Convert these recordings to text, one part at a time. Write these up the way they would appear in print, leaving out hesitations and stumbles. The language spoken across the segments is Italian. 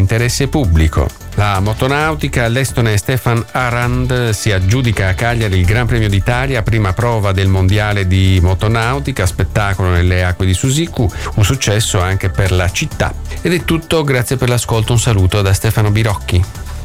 interesse pubblico. La motonautica, l'estone Stefan Arand si aggiudica a Cagliari il Gran Premio d'Italia, prima prova del mondiale di motonautica, spettacolo nelle acque di Susicu, un successo anche per la città. Ed è tutto, grazie per l'ascolto, un saluto da Stefano Birocchi.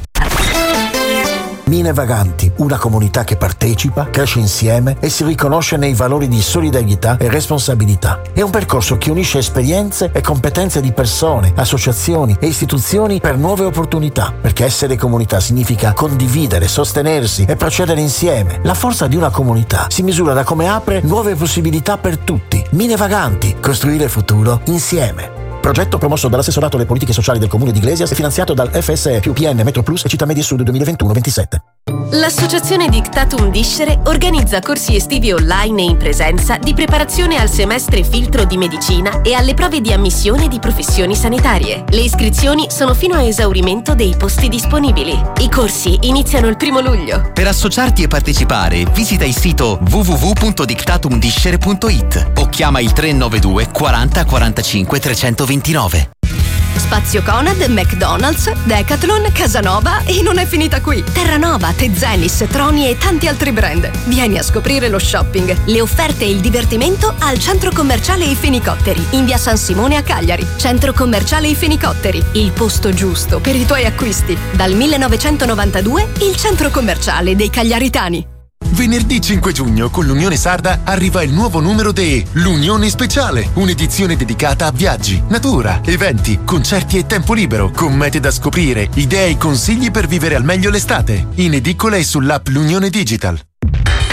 Mine Vaganti, una comunità che partecipa, cresce insieme e si riconosce nei valori di solidarietà e responsabilità. È un percorso che unisce esperienze e competenze di persone, associazioni e istituzioni per nuove opportunità, perché essere comunità significa condividere, sostenersi e procedere insieme. La forza di una comunità si misura da come apre nuove possibilità per tutti. Mine Vaganti, costruire il futuro insieme. Progetto promosso dall'assessorato alle politiche sociali del Comune di Iglesias e finanziato dal FSE più PN Metro Plus e Città Media Sud 2021-27. L'associazione Dictatum Discere organizza corsi estivi online e in presenza di preparazione al semestre filtro di medicina e alle prove di ammissione di professioni sanitarie. Le iscrizioni sono fino a esaurimento dei posti disponibili. I corsi iniziano il 1 luglio. Per associarti e partecipare, visita il sito www.dictatumdiscere.it o chiama il 392 40 45 329. Spazio Conad, McDonald's, Decathlon, Casanova e non è finita qui. Terranova, Tezenis, Troni e tanti altri brand. Vieni a scoprire lo shopping, le offerte e il divertimento al Centro Commerciale I Fenicotteri, in via San Simone a Cagliari. Centro Commerciale I Fenicotteri, il posto giusto per i tuoi acquisti. Dal 1992 il Centro Commerciale dei Cagliaritani. Venerdì 5 giugno con l'Unione Sarda arriva il nuovo numero di L'Unione Speciale, un'edizione dedicata a viaggi, natura, eventi, concerti e tempo libero, con mete da scoprire, idee e consigli per vivere al meglio l'estate. In edicola e sull'app L'Unione Digital.